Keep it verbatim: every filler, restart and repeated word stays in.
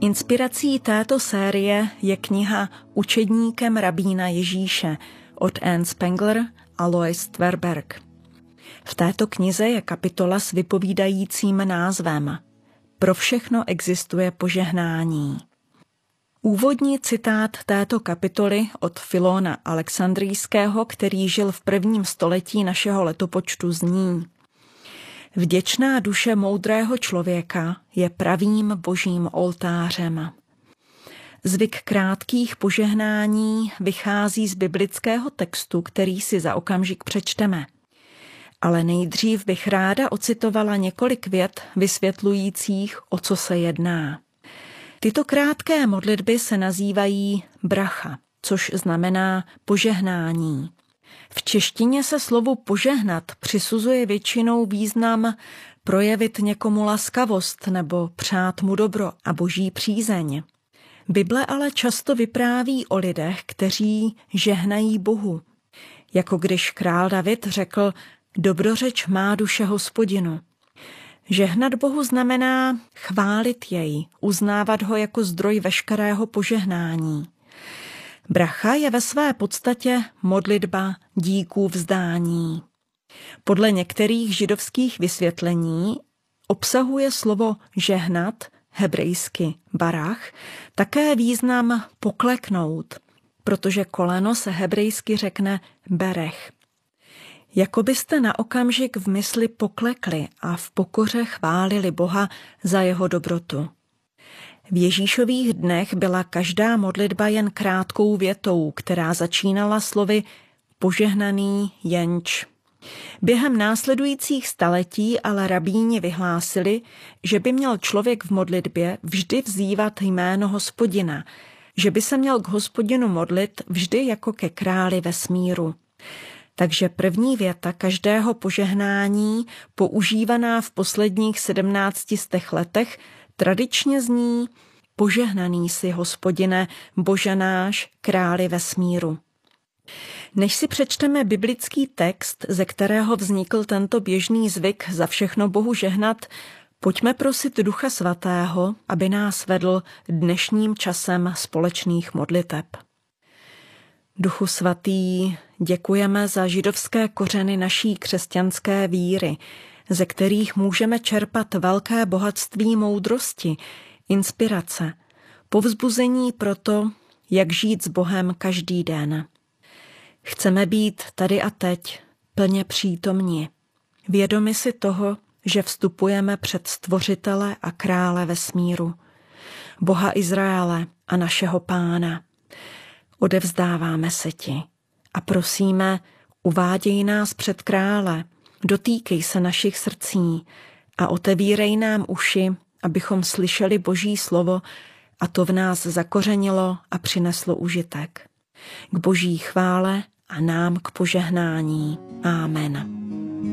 Inspirací této série je kniha Učedníkem rabína Ježíše od Anne Spengler a Lois Tverberg. V této knize je kapitola s vypovídajícím názvem Pro všechno existuje požehnání. Úvodní citát této kapitoly od Filona Alexandrijského, který žil v prvním století našeho letopočtu, zní: Vděčná duše moudrého člověka je pravým božím oltářem. Zvyk krátkých požehnání vychází z biblického textu, který si za okamžik přečteme. Ale nejdřív bych ráda ocitovala několik vět vysvětlujících, o co se jedná. Tyto krátké modlitby se nazývají bracha, což znamená požehnání. V češtině se slovu požehnat přisuzuje většinou význam projevit někomu laskavost nebo přát mu dobro a boží přízeň. Bible ale často vypráví o lidech, kteří žehnají Bohu. Jako když král David řekl: Dobrořeč má duše Hospodinu. Žehnat Bohu znamená chválit jej, uznávat ho jako zdroj veškerého požehnání. Bracha je ve své podstatě modlitba díků vzdání. Podle některých židovských vysvětlení obsahuje slovo žehnat, hebrejsky barach, také význam pokleknout, protože koleno se hebrejsky řekne berech. Jako byste na okamžik v mysli poklekli a v pokoře chválili Boha za jeho dobrotu. V Ježíšových dnech byla každá modlitba jen krátkou větou, která začínala slovy požehnaný jenč. Během následujících staletí ale rabíni vyhlásili, že by měl člověk v modlitbě vždy vzývat jméno Hospodina, že by se měl k Hospodinu modlit vždy jako ke králi vesmíru. Takže první věta každého požehnání, používaná v posledních sedmnácti stech letech, tradičně zní: Požehnaný jsi, Hospodine, Bože náš, králi vesmíru. Než si přečteme biblický text, ze kterého vznikl tento běžný zvyk za všechno Bohu žehnat, pojďme prosit Ducha Svatého, aby nás vedl dnešním časem společných modliteb. Duchu Svatý, děkujeme za židovské kořeny naší křesťanské víry, ze kterých můžeme čerpat velké bohatství moudrosti, inspirace, povzbuzení pro to, jak žít s Bohem každý den. Chceme být tady a teď plně přítomni, vědomi si toho, že vstupujeme před Stvořitele a Krále vesmíru, Boha Izraele a našeho Pána. Odevzdáváme se ti a prosíme, uváděj nás před Krále, dotýkej se našich srdcí a otevírej nám uši, abychom slyšeli Boží slovo a to v nás zakořenilo a přineslo užitek. K Boží chvále a nám k požehnání. Amen.